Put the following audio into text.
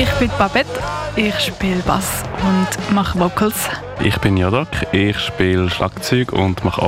Ich bin Babette, ich spiele Bass und mache Vocals. Ich bin Jodok, ich spiele Schlagzeug und mache